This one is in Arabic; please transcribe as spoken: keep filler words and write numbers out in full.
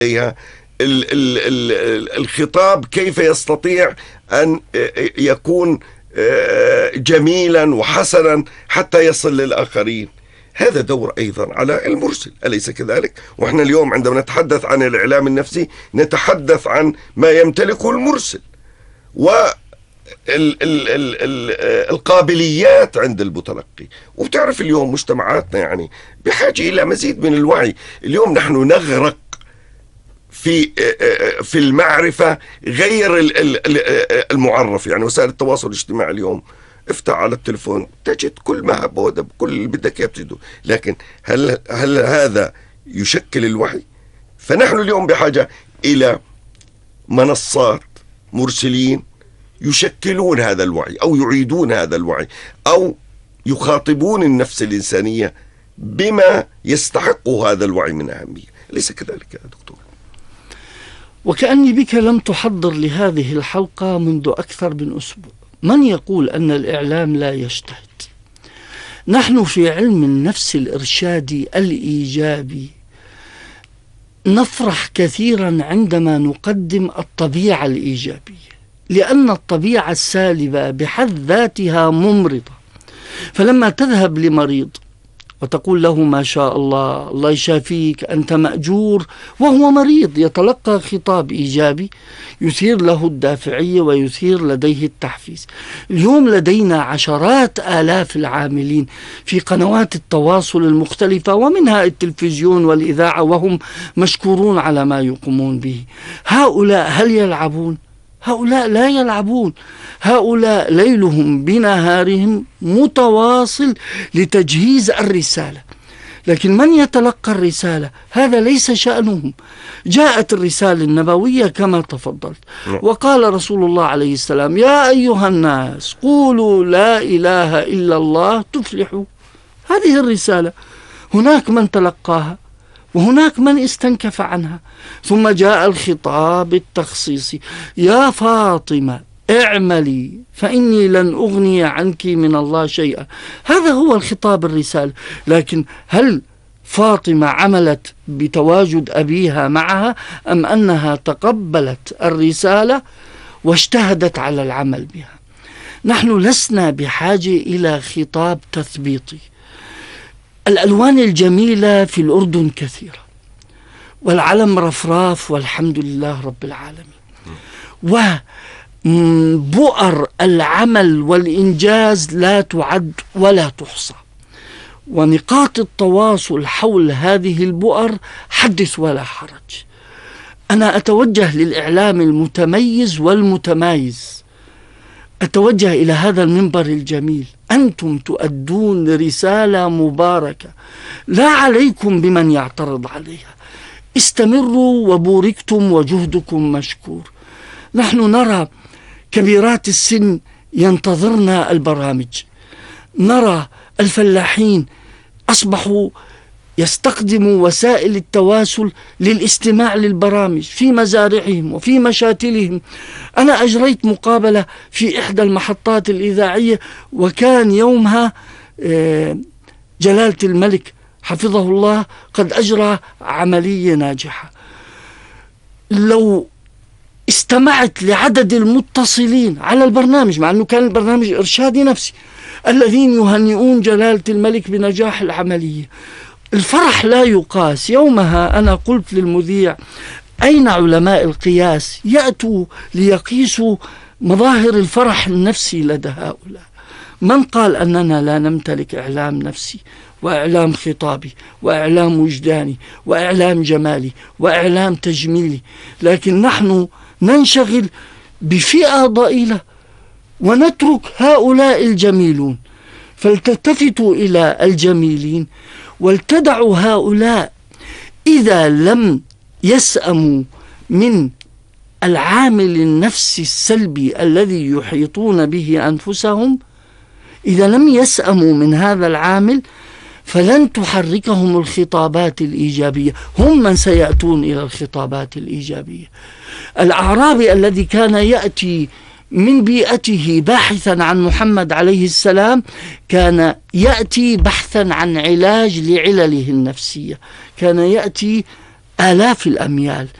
الخطاب كيف يستطيع أن يكون جميلا وحسنا حتى يصل للآخرين. هذا دور أيضا على المرسل، أليس كذلك؟ وإحنا اليوم عندما نتحدث عن الإعلام النفسي نتحدث عن ما يمتلكه المرسل والقابليات عند المتلقي. وبتعرف اليوم مجتمعاتنا يعني بحاجة إلى مزيد من الوعي. اليوم نحن نغرق في في المعرفة غير المعرف. يعني وسائل التواصل الاجتماعي اليوم افتح على التلفون تجد كل ما هب كل اللي بدك اياه بتجده، لكن هل هل هذا يشكل الوعي؟ فنحن اليوم بحاجة إلى منصات مرسلين يشكلون هذا الوعي أو يعيدون هذا الوعي أو يخاطبون النفس الإنسانية بما يستحق هذا الوعي من أهمية. ليس كذلك يا دكتور؟ وكأني بك لم تحضر لهذه الحلقة منذ أكثر من أسبوع. من يقول أن الإعلام لا يجتهد؟ نحن في علم النفس الإرشادي الإيجابي نفرح كثيرا عندما نقدم الطبيعة الإيجابية، لأن الطبيعة السالبة بحد ذاتها ممرضة. فلما تذهب لمريض وتقول له ما شاء الله، الله يشافيك، أنت مأجور، وهو مريض يتلقى خطاب إيجابي يثير له الدافعية ويثير لديه التحفيز. اليوم لدينا عشرات آلاف العاملين في قنوات التواصل المختلفة ومنها التلفزيون والإذاعة، وهم مشكورون على ما يقومون به. هؤلاء هل يلعبون؟ هؤلاء لا يلعبون. هؤلاء ليلهم بنهارهم متواصل لتجهيز الرسالة، لكن من يتلقى الرسالة هذا ليس شأنهم. جاءت الرسالة النبوية كما تفضلت، وقال رسول الله عليه السلام: يا أيها الناس قولوا لا إله إلا الله تفلحوا. هذه الرسالة، هناك من تلقاها وهناك من استنكف عنها. ثم جاء الخطاب التخصيصي: يا فاطمة اعملي فإني لن أغني عنك من الله شيئا. هذا هو الخطاب الرسالة. لكن هل فاطمة عملت بتواجد أبيها معها، أم أنها تقبلت الرسالة واجتهدت على العمل بها؟ نحن لسنا بحاجة إلى خطاب تثبيطي. الألوان الجميلة في الأردن كثيرة، والعلم رفراف والحمد لله رب العالمين، وبؤر العمل والإنجاز لا تعد ولا تحصى، ونقاط التواصل حول هذه البؤر حدث ولا حرج. أنا أتوجه للإعلام المتميز والمتمايز، أتوجه إلى هذا المنبر الجميل: أنتم تؤدون رسالة مباركة، لا عليكم بمن يعترض عليها. استمروا وبوركتم وجهدكم مشكور. نحن نرى كبيرات السن ينتظرنا البرامج، نرى الفلاحين أصبحوا يستخدموا وسائل التواصل للاستماع للبرامج في مزارعهم وفي مشاتلهم. أنا أجريت مقابلة في إحدى المحطات الإذاعية، وكان يومها جلالة الملك حفظه الله قد أجرى عملية ناجحة. لو استمعت لعدد المتصلين على البرنامج، مع أنه كان البرنامج إرشادي نفسي، الذين يهنئون جلالة الملك بنجاح العملية، الفرح لا يقاس. يومها أنا قلت للمذيع: أين علماء القياس يأتوا ليقيسوا مظاهر الفرح النفسي لدى هؤلاء؟ من قال أننا لا نمتلك إعلام نفسي وإعلام خطابي وإعلام وجداني وإعلام جمالي وإعلام تجميلي؟ لكن نحن ننشغل بفئة ضئيلة ونترك هؤلاء الجميلون. فلتلتفتوا إلى الجميلين ولتدعوا هؤلاء إذا لم يسأموا من العامل النفسي السلبي الذي يحيطون به أنفسهم، إذا لم يسأموا من هذا العامل فلن تحركهم الخطابات الإيجابية. هم من سيأتون إلى الخطابات الإيجابية. الأعرابي الذي كان يأتي من بيئته باحثا عن محمد عليه السلام كان يأتي بحثا عن علاج لعلله النفسية، كان يأتي آلاف الأميال